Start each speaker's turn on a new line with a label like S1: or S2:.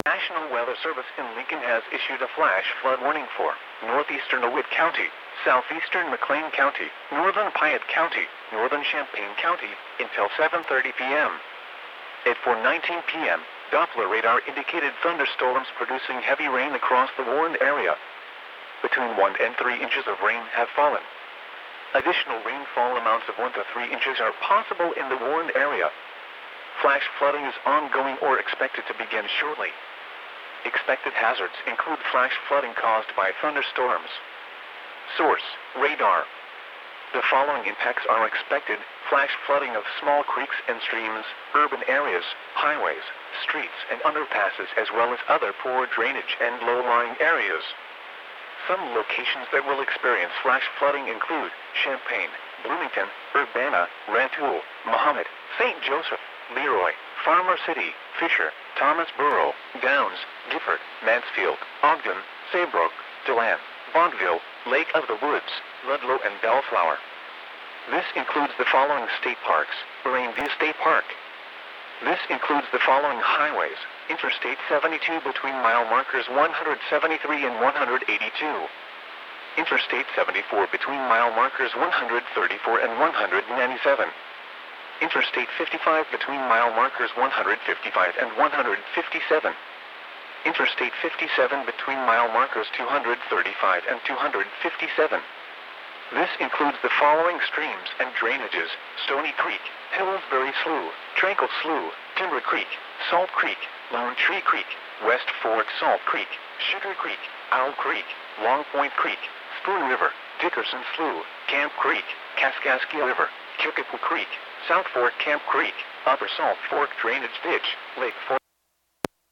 S1: National Weather Service in Lincoln has issued a flash flood warning for northeastern DeWitt County, southeastern McLean County, northern Piatt County, northern Champaign County until 7:30 p.m. At 4:19 p.m., Doppler radar indicated thunderstorms producing heavy rain across the warned area. Between 1 and 3 inches of rain have fallen. Additional rainfall amounts of 1 to 3 inches are possible in the warned area. Flash flooding is ongoing or expected to begin shortly. Expected hazards include flash flooding caused by thunderstorms. Source: radar. The following impacts are expected: flash flooding of small creeks and streams, urban areas, highways, streets and underpasses, as well as other poor drainage and low-lying areas. Some locations that will experience flash flooding include Champaign, Bloomington, Urbana, Rantoul, Mahomet, St. Joseph, Leroy, Farmer City, Fisher, Thomasboro, Downs, Gifford, Mansfield, Ogden, Saybrook, DeLand, Bonneville, Lake of the Woods, Ludlow and Bellflower. This includes the following state parks: Moraine View State Park. This includes the following highways: Interstate 72 between mile markers 173 and 182. Interstate 74 between mile markers 134 and 197. Interstate 55 between mile markers 155 and 157. Interstate 57 between mile markers 235 and 257. This includes the following streams and drainages: Stony Creek, Hillsbury Slough, Tranquil Slough, Timber Creek, Salt Creek, Lone Tree Creek, West Fork Salt Creek, Sugar Creek, Owl Creek, Long Point Creek, Spoon River, Dickerson Slough, Camp Creek, Kaskaskia River, Kickapoo Creek, South Fork Camp Creek, Upper Salt Fork Drainage Ditch, Lake Fork.